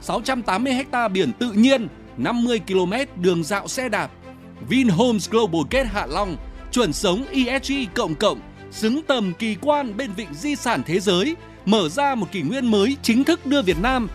680 ha biển tự nhiên, 50 km đường dạo xe đạp. Vinhomes Global Gate Hạ Long, chuẩn sống ESG cộng, xứng tầm kỳ quan bên vịnh di sản thế giới, mở ra một kỷ nguyên mới chính thức đưa Việt Nam